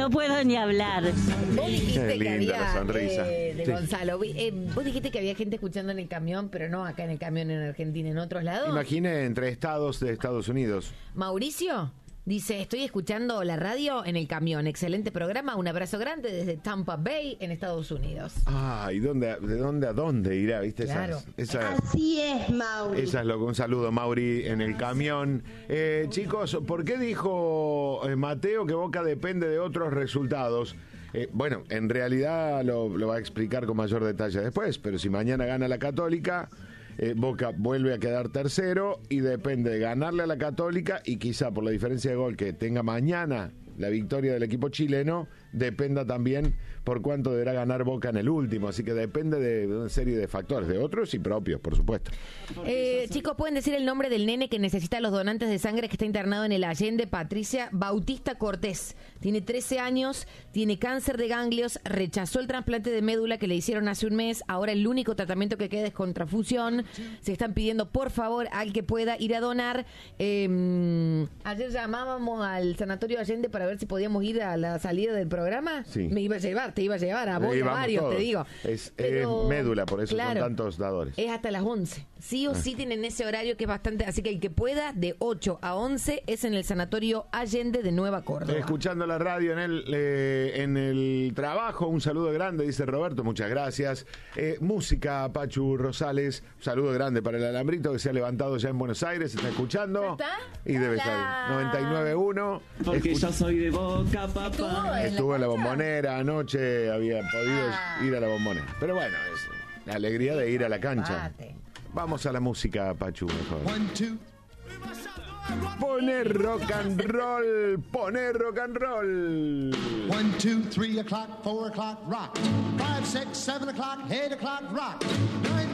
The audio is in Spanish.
no puedo ni hablar. Vos dijiste Qué que linda la había, sonrisa. de Sí. Gonzalo, vos dijiste que había gente escuchando en el camión, pero no acá en el camión en Argentina, en otros lados. Imagine entre estados de Estados Unidos. Mauricio dice, estoy escuchando la radio en el camión, excelente programa, un abrazo grande desde Tampa Bay, en Estados Unidos. Ah, ¿y de dónde a dónde irá? ¿Viste? Claro. Así es, Mauri. Esa es lo que un saludo, Mauri, en el camión. Chicos, ¿por qué dijo Mateo que Boca depende de otros resultados? Bueno, en realidad lo va a explicar con mayor detalle después, pero si mañana gana la Católica, Boca vuelve a quedar tercero y depende de ganarle a la Católica y quizá por la diferencia de gol que tenga mañana la victoria del equipo chileno, dependa también por cuánto deberá ganar Boca en el último. Así que depende de una serie de factores, de otros y propios, por supuesto. Chicos, ¿pueden decir el nombre del nene que necesita los donantes de sangre que está internado en el Allende? Patricia Bautista Cortés. Tiene 13 años, tiene cáncer de ganglios, rechazó el trasplante de médula que le hicieron hace un mes. Ahora el único tratamiento que queda es con transfusión. Se están pidiendo, por favor, al que pueda ir a donar. Ayer llamábamos al Sanatorio Allende para ver si podíamos ir a la salida del programa. Sí. Me iba a llevar, te iba a llevar a vos y a Vamos varios, todos. te digo. Es Pero, médula, por eso claro, son tantos dadores. es hasta las 11. Sí o sí tienen ese horario que es bastante... Así que el que pueda, de 8 a 11, es en el Sanatorio Allende de Nueva Córdoba. Escuchando la radio en el trabajo, un saludo grande, dice Roberto, muchas gracias. Música, Pachu Rosales, un saludo grande para el Alambrito que se ha levantado ya en Buenos Aires, está escuchando. ¿Ya está? Y debe Hola. estar 99.1. Porque yo soy de Boca, papá. Estuvo en la cancha? Bombonera anoche, había podido ir a la Bombonera. Pero bueno, es la alegría de ir a la cancha. Mate. Vamos a la música, Pachu, mejor. 1, 2. Poner rock and roll, poner rock and roll. 1, 2, 3 o'clock, 4 o'clock, rock. 5, 6, 7 o'clock, 8 o'clock, rock. 9,